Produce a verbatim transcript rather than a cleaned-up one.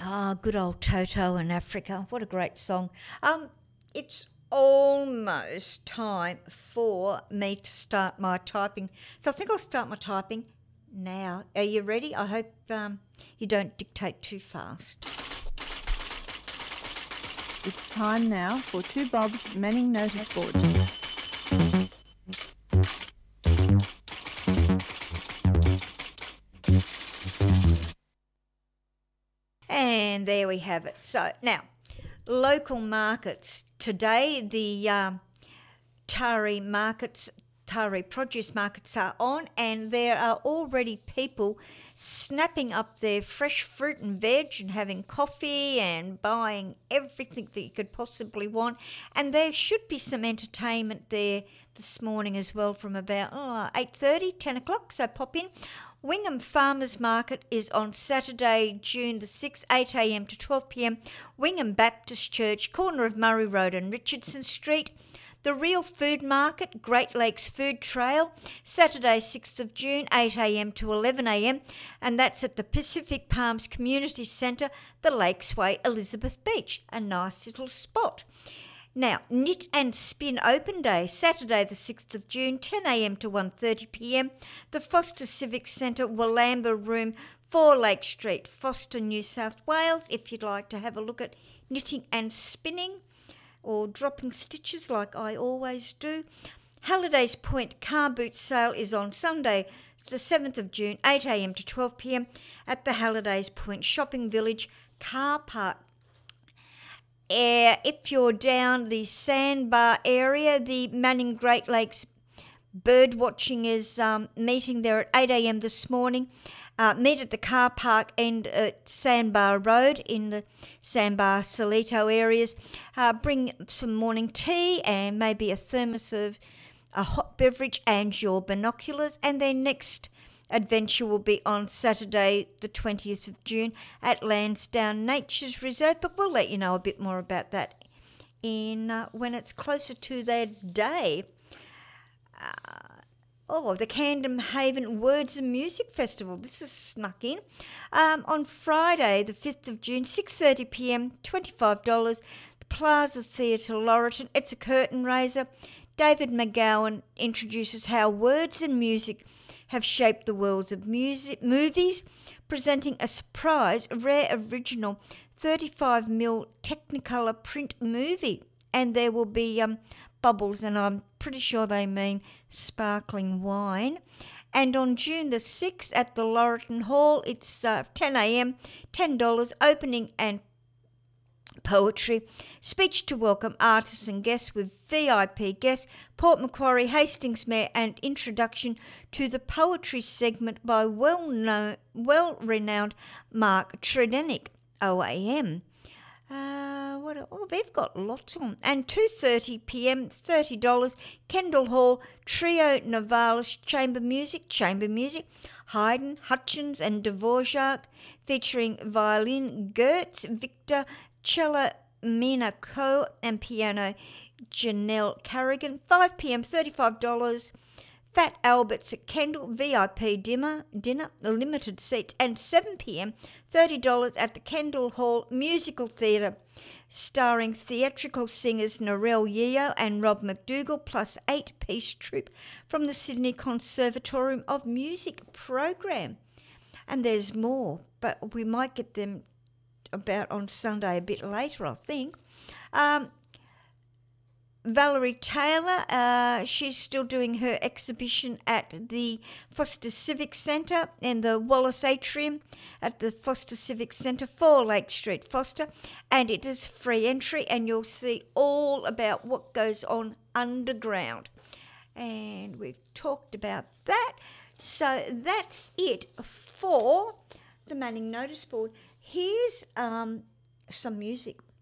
Ah, good old Toto in Africa. What a great song. Um, it's almost time for me to start my typing. So I think I'll start my typing now. Are you ready? I hope um, you don't dictate too fast. It's time now for Two Bob's Manning Notice Board. And there we have it. So now, local markets. Today, the um, Tari markets, Tari produce markets are on, and there are already people snapping up their fresh fruit and veg and having coffee and buying everything that you could possibly want. And there should be some entertainment there this morning as well from about oh, eight thirty, ten o'clock, so pop in. Wingham Farmers Market is on Saturday, June the sixth, eight a.m. to twelve p.m. Wingham Baptist Church, corner of Murray Road and Richardson Street. The Real Food Market, Great Lakes Food Trail, Saturday sixth of June, eight a.m. to eleven a.m. and that's at the Pacific Palms Community Centre, the Lakes Way, Elizabeth Beach, a nice little spot. Now, Knit and Spin Open Day, Saturday the sixth of June, ten a.m. to one thirty p.m. The Foster Civic Centre, Wollamba Room, four Lake Street, Foster, New South Wales, if you'd like to have a look at knitting and spinning or dropping stitches like I always do. Halliday's Point Car Boot Sale is on Sunday the seventh of June, eight a.m. to twelve p.m. at the Halliday's Point Shopping Village car park. Uh, if you're down the Sandbar area, the Manning Great Lakes bird watching is um, meeting there at eight a.m. this morning. Uh, meet at the car park end at Sandbar Road in the Sandbar Salito areas. Uh, bring some morning tea and maybe a thermos of a hot beverage and your binoculars. And their next adventure will be on Saturday the twentieth of June at Lansdowne Nature's Reserve, but we'll let you know a bit more about that in uh, when it's closer to their day. Uh, oh, the Camden Haven Words and Music Festival. This is snuck in. Um, on Friday the fifth of June, six thirty p.m, twenty-five dollars, the Plaza Theatre, Laurelton. It's a curtain raiser. David McGowan introduces how words and music have shaped the worlds of music movies, presenting a surprise, rare original thirty-five millimeter Technicolor print movie. And there will be um, bubbles, and I'm pretty sure they mean sparkling wine. And on June the sixth at the Laurelton Hall, it's uh, ten a.m, ten dollars, opening and poetry, speech to welcome artists and guests with V I P guests, Port Macquarie, Hastings Mayor, and introduction to the poetry segment by well-known, well-renowned Mark Tredenick, O A M. Uh, what? Oh, they've got lots on. And two thirty p.m, thirty dollars, Kendall Hall, Trio Novalis, Chamber Music, Chamber Music, Haydn, Hutchins and Dvorak, featuring violin Gertz, Victor, cello Mina Ko, and piano Janelle Carrigan. five p.m, thirty-five dollars. Fat Albert's at Kendall, V I P dinner, dinner, limited seats, and seven p.m, thirty dollars at the Kendall Hall Musical Theatre, starring theatrical singers Narelle Yeo and Rob McDougall, plus eight-piece troupe from the Sydney Conservatorium of Music program. And there's more, but we might get them about on Sunday a bit later, I think. Um, Valerie Taylor, uh, she's still doing her exhibition at the Foster Civic Centre and the Wallace Atrium at the Foster Civic Centre, four Lake Street, Foster, and it is free entry, and you'll see all about what goes on underground. And we've talked about that. So that's it for the Manning Notice Board. Here's um, some music.